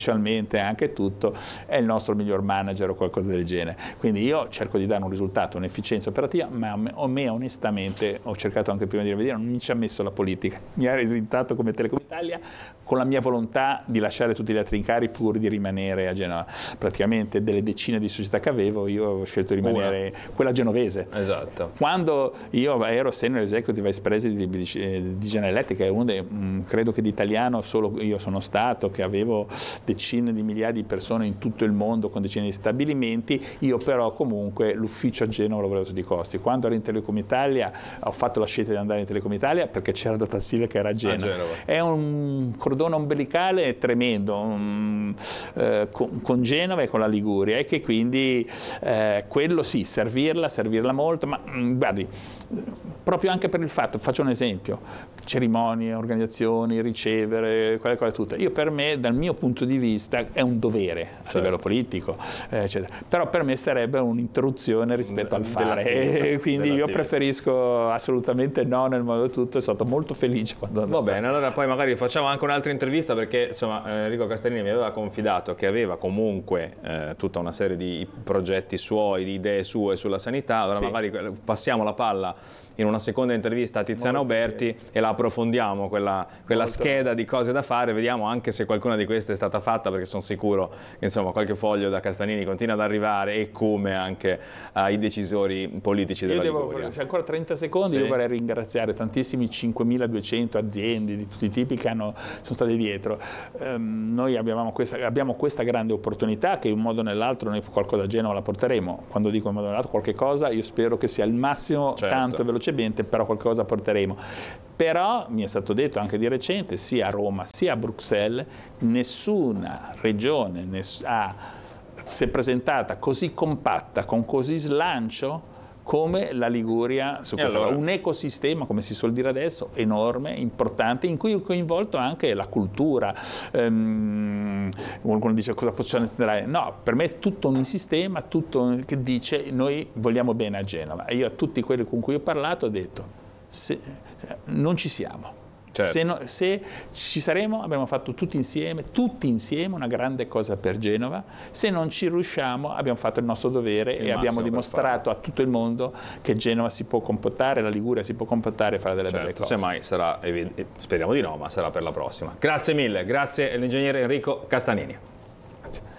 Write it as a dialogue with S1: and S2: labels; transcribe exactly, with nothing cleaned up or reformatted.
S1: socialmente anche tutto, è il nostro miglior manager o qualcosa del genere. Quindi io cerco di dare un risultato, un'efficienza operativa, ma a me onestamente, ho cercato anche prima di vedere, non mi ci ha messo la politica, mi ha risultato come Telecom Italia con la mia volontà di lasciare tutti gli altri incarichi pur di rimanere a Genova. Praticamente delle decine di società che avevo, io ho scelto di rimanere Una. quella genovese.
S2: Esatto.
S1: Quando io ero senior executive vice president di, di, di General Electric, è uno dei, mh, credo che di italiano solo io sono stato, che avevo decine di migliaia di persone in tutto il mondo con decine di stabilimenti, io però comunque l'ufficio a Genova lo volevo a tutti i costi. Quando ero in Telecom Italia ho fatto la scelta di andare in Telecom Italia perché c'era Data Silva che era a Genova. a Genova. È un cordone ombelicale tremendo um, eh, con, con Genova e con la Liguria, e che quindi eh, quello sì, servirla, servirla molto, ma mh, guardi, proprio anche per il fatto, faccio un esempio, cerimonie, organizzazioni, ricevere, quelle cose tutte. Io per me, dal mio punto di vista, è un dovere a certo. livello politico, eccetera. Però per me sarebbe un'interruzione rispetto al fare, e quindi io preferisco assolutamente no nel modo tutto. È stato molto felice quando
S2: va bene, allora poi magari facciamo anche un'altra intervista, perché insomma Enrico Castellini mi aveva confidato che aveva comunque eh, tutta una serie di progetti suoi, di idee sue sulla sanità. Allora sì. magari passiamo la palla in una seconda intervista a Tiziana Molto Uberti bene. e la approfondiamo, quella, quella scheda di cose da fare, vediamo anche se qualcuna di queste è stata fatta, perché sono sicuro che insomma qualche foglio da Castagnini continua ad arrivare, e come anche ai decisori politici della
S1: io
S2: Liguria.
S1: Devo, se ancora trenta secondi, sì. io vorrei ringraziare tantissimi cinquemiladuecento aziende di tutti i tipi che hanno, sono state dietro. Um, noi abbiamo questa, abbiamo questa grande opportunità che in un modo o nell'altro noi qualcosa a Genova la porteremo. Quando dico in un modo o nell'altro qualche cosa, io spero che sia il massimo, certo. tanto velocemente, però qualcosa porteremo. Però mi è stato detto anche di recente, sia a Roma sia a Bruxelles, nessuna regione ness- ha, si è presentata così compatta, con così slancio come la Liguria su questo. Allora, un ecosistema, come si suol dire adesso, enorme, importante, in cui ho coinvolto anche la cultura. Um, qualcuno dice cosa possiamo entrare? No, per me è tutto un sistema, tutto che dice noi vogliamo bene a Genova. E io a tutti quelli con cui ho parlato ho detto se, se, non ci siamo. Certo. Se, no, se ci saremo, abbiamo fatto tutti insieme, tutti insieme una grande cosa per Genova. Se non ci riusciamo, abbiamo fatto il nostro dovere il e abbiamo dimostrato a tutto il mondo che Genova si può comportare, la Liguria si può comportare e fare delle certo, belle cose.
S2: Semmai sarà, speriamo di no, ma sarà per la prossima. Grazie mille, grazie all'ingegnere Enrico Castagnini.